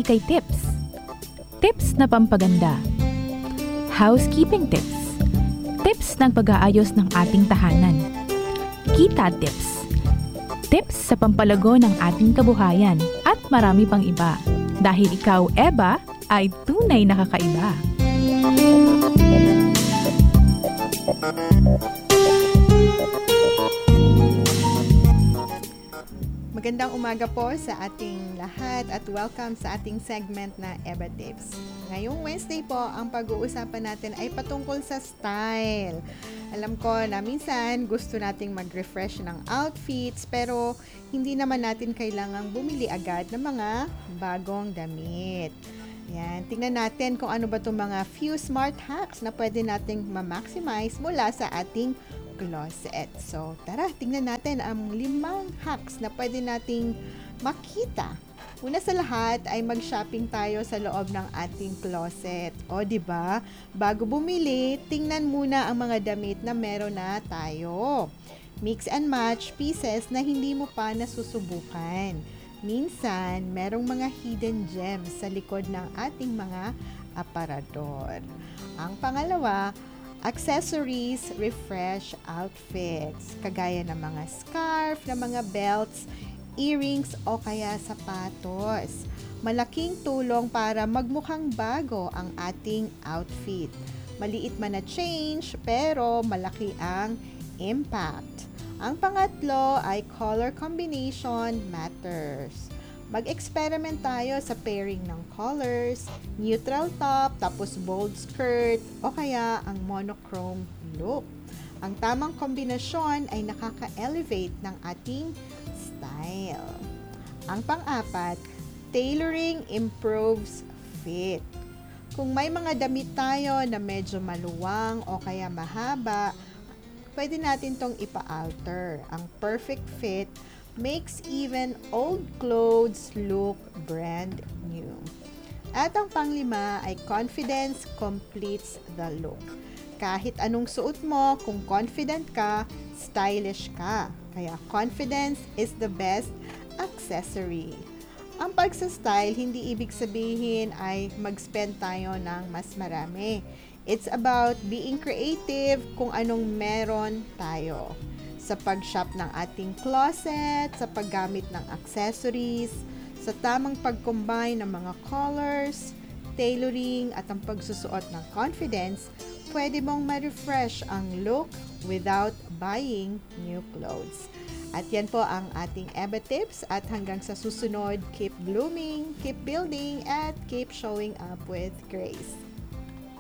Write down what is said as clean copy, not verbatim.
Chikay Tips. Tips na pampaganda. Housekeeping tips. Tips ng pag-aayos ng ating tahanan. Kita tips. Tips sa pampalago ng ating kabuhayan at marami pang iba. Dahil ikaw, Eva, ay tunay na kakaiba. Magandang umaga po sa ating lahat at welcome sa ating segment na Eva Tips. Ngayong Wednesday po, ang pag-uusapan natin ay patungkol sa style. Alam ko na minsan gusto nating mag-refresh ng outfits pero hindi naman natin kailangang bumili agad ng mga bagong damit. Yan, tingnan natin kung ano ba itong mga few smart hacks na pwede nating ma-maximize mula sa ating closet. So, tara, tingnan natin ang 5 hacks na pwede nating makita. Una sa lahat ay mag-shopping tayo sa loob ng ating closet. O, di ba? Bago bumili, tingnan muna ang mga damit na meron na tayo. Mix and match pieces na hindi mo pa nasusubukan. Minsan, merong mga hidden gems sa likod ng ating mga aparador. Ang pangalawa, accessories, refresh outfits, kagaya ng mga scarf, ng mga belts, earrings o kaya sapatos. Malaking tulong para magmukhang bago ang ating outfit. Maliit man na change pero malaki ang impact. Ang pangatlo ay color combination matters. Mag-experiment tayo sa pairing ng colors, neutral top, tapos bold skirt, o kaya ang monochrome look. Ang tamang kombinasyon ay nakaka-elevate ng ating style. Ang pang-apat, tailoring improves fit. Kung may mga damit tayo na medyo maluwang o kaya mahaba, pwede natin tong ipa-alter. Ang perfect fit makes even old clothes look brand new. At ang panglima ay confidence completes the look. Kahit anong suot mo, kung confident ka, stylish ka. Kaya confidence is the best accessory. Ang pagsa-style, hindi ibig sabihin ay mag-spend tayo ng mas marami. It's about being creative kung anong meron tayo. Sa pag-shop ng ating closet, sa paggamit ng accessories, sa tamang pag-combine ng mga colors, tailoring at ang pagsusuot ng confidence, pwede mong ma-refresh ang look without buying new clothes. At yan po ang ating Eva Tips at hanggang sa susunod, keep blooming, keep building, at keep showing up with grace.